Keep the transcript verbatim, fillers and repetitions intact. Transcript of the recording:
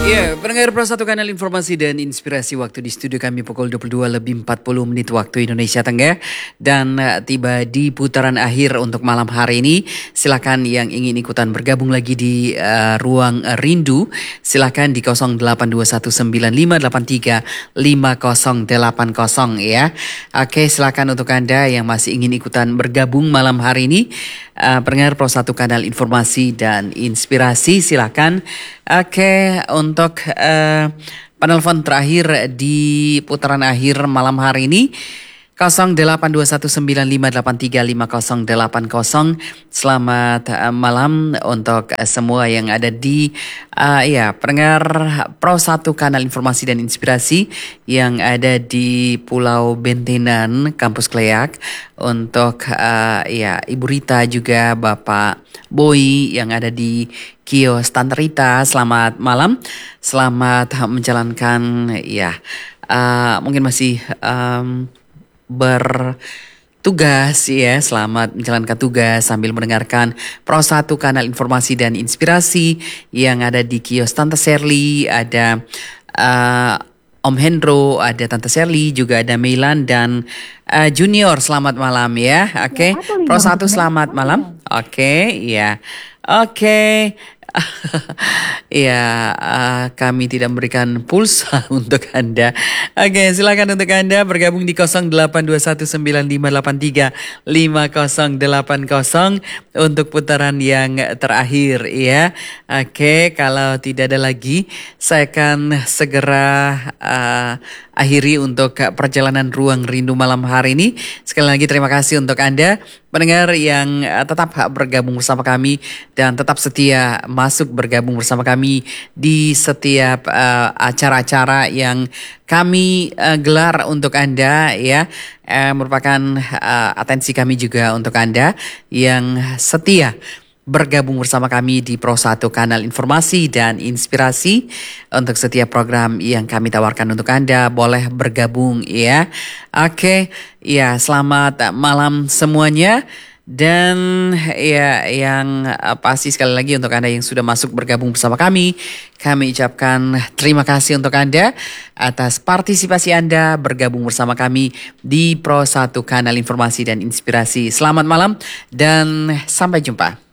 Ya, pendengar Pro satu Kanal Informasi dan Inspirasi, waktu di studio kami pukul dua puluh dua lebih empat puluh menit waktu Indonesia Tengah. Dan uh, tiba di putaran akhir untuk malam hari ini. Silakan yang ingin ikutan bergabung lagi di uh, ruang uh, rindu. Silakan di nol delapan dua satu sembilan lima delapan tiga lima nol delapan nol ya. Oke, silakan untuk Anda yang masih ingin ikutan bergabung malam hari ini. Uh, pendengar Pro satu Kanal Informasi dan Inspirasi, silakan. Oke, untuk uh, penelpon terakhir di putaran akhir malam hari ini nol delapan dua satu sembilan lima delapan tiga lima nol delapan nol. Selamat uh, malam untuk uh, semua yang ada di uh, ya pendengar Pro satu Kanal Informasi dan Inspirasi yang ada di Pulau Bentenan, Kampus Kleak. Untuk uh, ya Ibu Rita, juga Bapak Boy yang ada di Kios Tante Rita, selamat malam, selamat menjalankan ya uh, mungkin masih um, bertugas ya, selamat menjalankan tugas sambil mendengarkan Pro satu Kanal Informasi dan Inspirasi yang ada di Kios Tante Sherly, ada uh, Om Hendro, ada Tante Sherly, juga ada Meilan dan uh, Junior. Selamat malam ya. Oke. Okay. Ya, Pro satu selamat malam. Oke, okay, ya. Oke. Okay. Ya, uh, kami tidak memberikan pulsa untuk Anda. Oke, silakan untuk Anda bergabung di nol delapan dua satu sembilan lima delapan tiga lima nol delapan nol untuk putaran yang terakhir ya. Oke, kalau tidak ada lagi, saya akan segera uh, akhiri untuk perjalanan ruang rindu malam hari ini. Sekali lagi terima kasih untuk Anda pendengar yang uh, tetap bergabung bersama kami dan tetap setia masuk bergabung bersama kami di setiap uh, acara-acara yang kami uh, gelar untuk Anda ya. Uh, merupakan uh, atensi kami juga untuk Anda yang setia bergabung bersama kami di Pro satu Kanal Informasi dan Inspirasi. Untuk setiap program yang kami tawarkan untuk Anda, boleh bergabung ya. Oke, ya selamat malam semuanya. Dan ya yang pasti sekali lagi untuk Anda yang sudah masuk bergabung bersama kami, kami ucapkan terima kasih untuk Anda atas partisipasi Anda bergabung bersama kami di Pro satu Kanal Informasi dan Inspirasi. Selamat malam dan sampai jumpa.